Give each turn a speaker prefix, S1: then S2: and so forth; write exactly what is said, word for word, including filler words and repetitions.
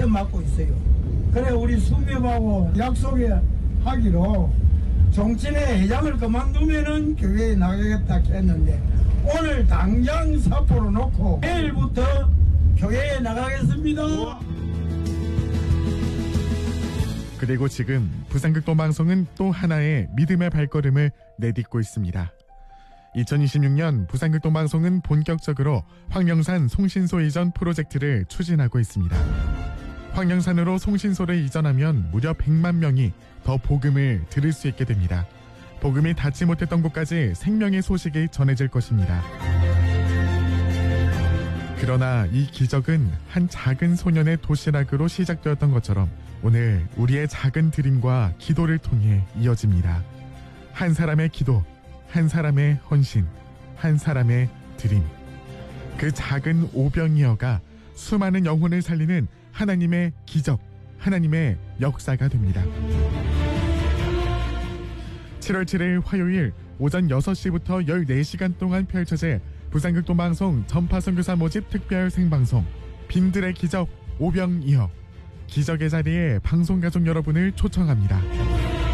S1: 직접 맡고 있어요. 그래 우리 수협하고 약속에 하기로 정치내 회장을 그만두면은 교회에 나가겠다 했는데 오늘 당장 사포로 놓고 내일부터 교회에 나가겠습니다.
S2: 그리고 지금 부산극동방송은 또 하나의 믿음의 발걸음을 내딛고 있습니다. 이천이십육 년 부산극동방송은 본격적으로 황령산 송신소 이전 프로젝트를 추진하고 있습니다. 황령산으로 송신소를 이전하면 무려 백만 명이 더 복음을 들을 수 있게 됩니다. 복음이 닿지 못했던 곳까지 생명의 소식이 전해질 것입니다. 그러나 이 기적은 한 작은 소년의 도시락으로 시작되었던 것처럼 오늘 우리의 작은 드림과 기도를 통해 이어집니다. 한 사람의 기도, 한 사람의 헌신, 한 사람의 드림. 그 작은 오병이어가 수많은 영혼을 살리는 하나님의 기적, 하나님의 역사가 됩니다. 칠월 칠일 화요일 오전 여섯 시부터 열네 시간 동안 펼쳐질 부산극동방송 전파선교사 모집 특별 생방송 빈들의 기적 오병이어. 기적의 자리에 방송가족 여러분을 초청합니다.